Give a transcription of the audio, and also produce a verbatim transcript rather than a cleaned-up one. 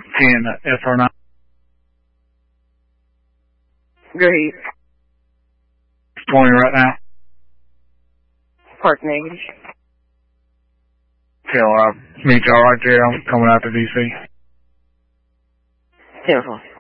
ten S R nine. Great. twenty right now. Park negative. Tell, uh, meet y'all right there. I'm coming out to D C. ten four.